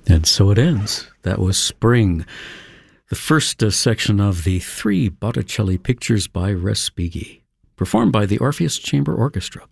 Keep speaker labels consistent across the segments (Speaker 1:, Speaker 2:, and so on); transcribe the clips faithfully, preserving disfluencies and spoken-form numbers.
Speaker 1: And so it ends. That was Spring, the first uh, section of the three Botticelli pictures by Respighi, performed by the Orpheus Chamber Orchestra.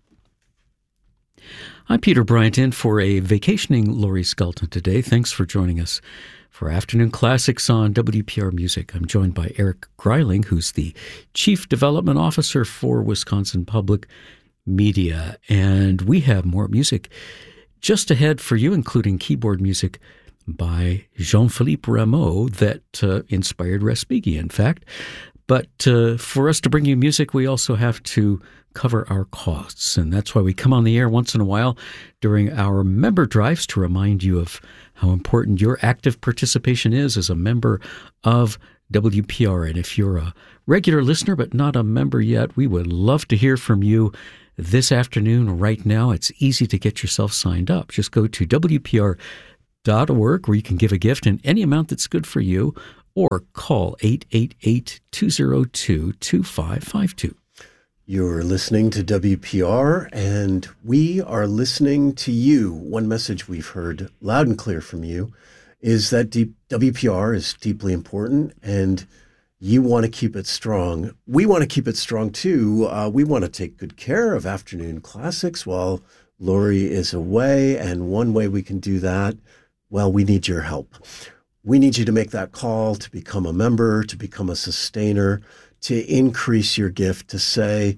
Speaker 1: I'm Peter Bryant, in for a vacationing Laurie Skelton today. Thanks for joining us for Afternoon Classics on W P R Music. I'm joined by Eric Greiling, who's the Chief Development Officer for Wisconsin Public Media. And we have more music just ahead for you, including keyboard music by Jean-Philippe Rameau that uh, inspired Respighi, in fact. But uh, for us to bring you music, we also have to cover our costs. And that's why we come on the air once in a while during our member drives to remind you of how important your active participation is as a member of W P R. And if you're a regular listener but not a member yet, we would love to hear from you this afternoon. Right now, it's easy to get yourself signed up. Just go to W P R dot org, where you can give a gift in any amount that's good for you, or call eight eight eight, two oh two, two five five two.
Speaker 2: You're listening to W P R, and we are listening to you. One message we've heard loud and clear from you is that deep, W P R is deeply important, and you want to keep it strong. We want to keep it strong, too. Uh, we want to take good care of Afternoon Classics while Laurie is away, and one way we can do that, well, we need your help. We need you to make that call to become a member, to become a sustainer, to increase your gift, to say,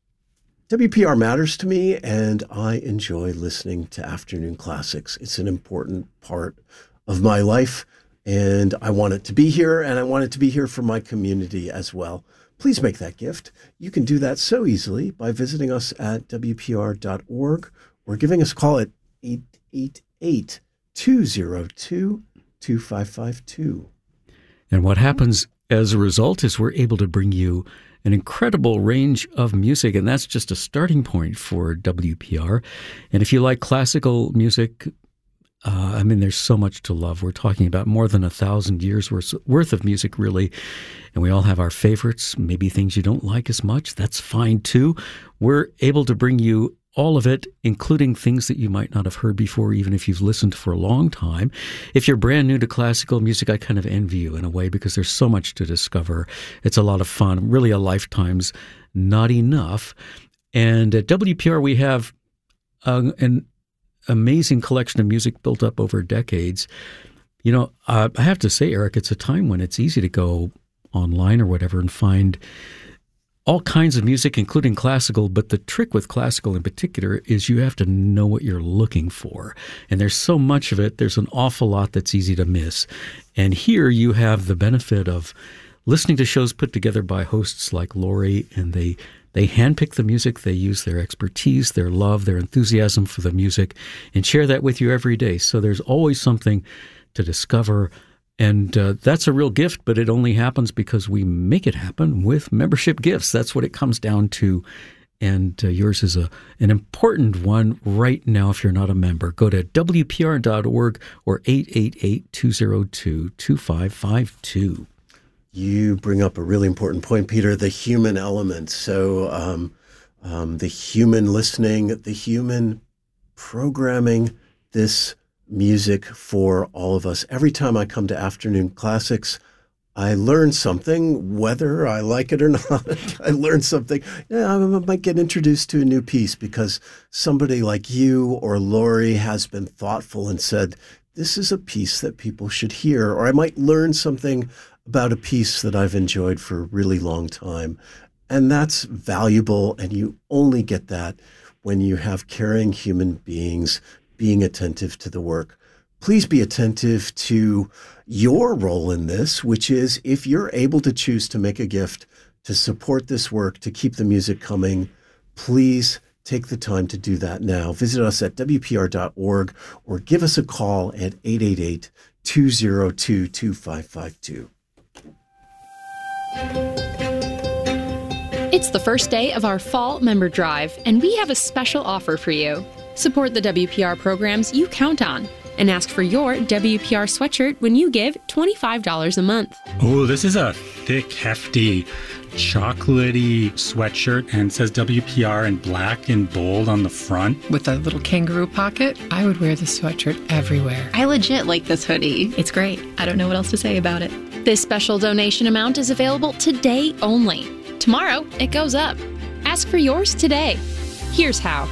Speaker 2: W P R matters to me, and I enjoy listening to Afternoon Classics. It's an important part of my life, and I want it to be here, and I want it to be here for my community as well. Please make that gift. You can do that so easily by visiting us at W P R dot org or giving us a call at eight eight eight, two oh two, two five five two.
Speaker 1: And what happens as a result is we're able to bring you an incredible range of music, and that's just a starting point for W P R. And if you like classical music, uh, I mean, there's so much to love. We're talking about more than a thousand years worth, worth of music, really. And we all have our favorites, maybe things you don't like as much. That's fine, too. We're able to bring you all of it, including things that you might not have heard before, even if you've listened for a long time. If you're brand new to classical music, I kind of envy you in a way, because there's so much to discover. It's a lot of fun, really a lifetime's not enough. And at W P R, we have uh, an amazing collection of music built up over decades. You know, uh, I have to say, Eric, it's a time when it's easy to go online or whatever and find all kinds of music, including classical, but the trick with classical in particular is you have to know what you're looking for. And there's so much of it, there's an awful lot that's easy to miss. And here you have the benefit of listening to shows put together by hosts like Laurie, and they they handpick the music, they use their expertise, their love, their enthusiasm for the music, and share that with you every day. So there's always something to discover. And uh, that's a real gift, but it only happens because we make it happen with membership gifts. That's what it comes down to. And uh, yours is a an important one right now if you're not a member. Go to W P R dot org or eight eight eight, two oh two, two five five two.
Speaker 2: You bring up a really important point, Peter, the human element. So um, um, the human listening, the human programming this music for all of us. Every time I come to Afternoon Classics, I learn something, whether I like it or not. I learn something. Yeah, I might get introduced to a new piece because somebody like you or Laurie has been thoughtful and said, this is a piece that people should hear. Or I might learn something about a piece that I've enjoyed for a really long time. And that's valuable, and you only get that when you have caring human beings being attentive to the work. Please be attentive to your role in this, which is if you're able to choose to make a gift to support this work, to keep the music coming, please take the time to do that now. Visit us at W P R dot org or give us a call at eight eight eight, two oh two, two five five two.
Speaker 3: It's the first day of our fall member drive, and we have a special offer for you. Support the W P R programs you count on. and ask for your W P R sweatshirt when you give twenty-five dollars a month.
Speaker 4: Oh, this is a thick, hefty, chocolatey sweatshirt, and it says W P R in black and bold on the front.
Speaker 5: With a little kangaroo pocket, I would wear this sweatshirt everywhere.
Speaker 6: I legit like this hoodie. It's great. I don't know what else to say about it.
Speaker 3: This special donation amount is available today only. Tomorrow, it goes up. Ask for yours today. Here's how.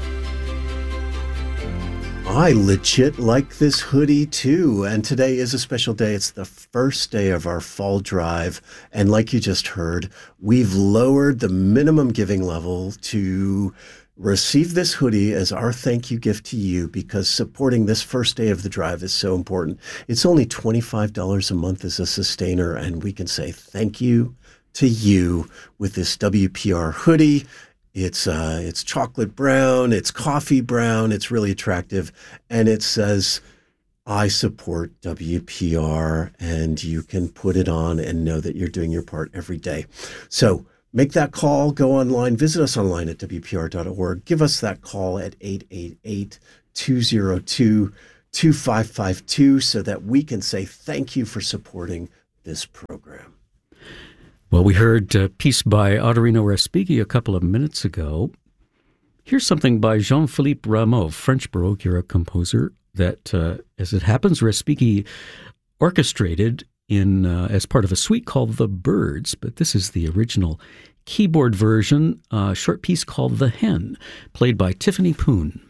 Speaker 2: I legit like this hoodie too, and today is a special day. It's the first day of our fall drive, and like you just heard, we've lowered the minimum giving level to receive this hoodie as our thank you gift to you, because supporting this first day of the drive is so important. It's only twenty-five dollars a month as a sustainer, and we can say thank you to you with this W P R hoodie. It's uh, it's chocolate brown, it's coffee brown, it's really attractive, and it says, I support W P R, and you can put it on and know that you're doing your part every day. So make that call, go online, visit us online at W P R dot org, give us that call at eight eight eight, two oh two, two five five two so that we can say thank you for supporting this program.
Speaker 1: Well, we heard a piece by Ottorino Respighi a couple of minutes ago. Here's something by Jean-Philippe Rameau, French Baroque era composer that, uh, as it happens, Respighi orchestrated in uh, as part of a suite called The Birds, but this is the original keyboard version, a short piece called The Hen, played by Tiffany Poon.